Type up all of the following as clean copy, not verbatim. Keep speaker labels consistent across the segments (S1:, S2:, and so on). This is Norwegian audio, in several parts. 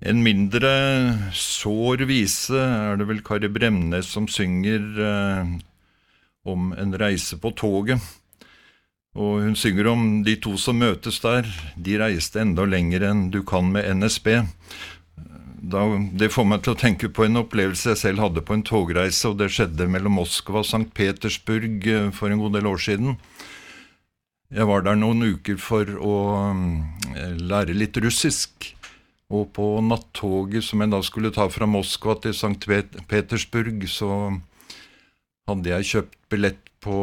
S1: En mindre sår vise det vel Kari Bremnes som synger om en reise på toget. Og hun synger om de to som møtes der. De reiste enda lenger enn du kan med NSB. Det får meg til å tenke på en opplevelse jeg selv hadde på en togreise, og det skjedde mellom Moskva og Sankt Petersburg for en god del år siden. Jeg var der noen uker for å lære litt russisk, og på nattoget som jeg da skulle ta fra Moskva til Sankt Petersburg, så hadde jeg kjøpt billett på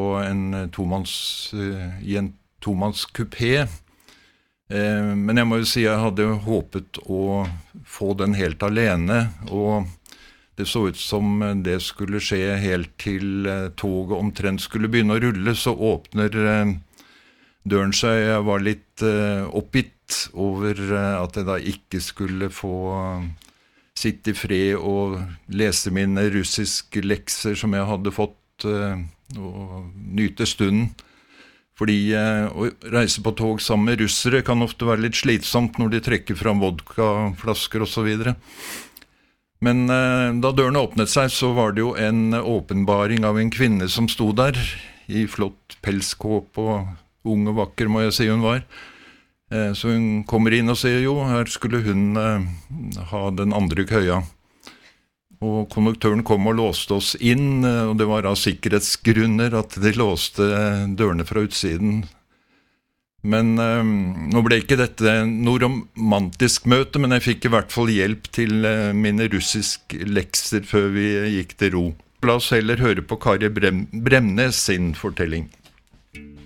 S1: i en tomannskupé. Men jeg må jo si jeg hadde håpet å få den helt alene, og det så ut som det skulle skje helt til toget omtrent skulle begynne å rulle, så åpner døren seg. Jeg var litt oppgitt over at jeg da ikke skulle få sitte i fred og lese mine russiske lekser som jeg hadde fått, og nyte stunden. Fordi å reise på tog sammen med russere kan ofte være litt slitsomt når de trekker fram vodkaflasker og så videre. Men da dørene åpnet seg, så var det jo en åpenbaring av en kvinne som stod der, i flott pelskåp og ung og vakker, må jeg si hun var. Så hun kommer inn og sier, jo, her skulle hun ha den andre køya. Og konduktøren kom og låste oss inn, og det var av sikkerhetsgrunner at de låste dørene fra utsiden. Men nå ble ikke dette noe romantisk møte, men jeg fikk i hvert fall hjelp til mine russiske lekser før vi gikk til ro. La oss heller høre på Kari Bremnes sin fortelling.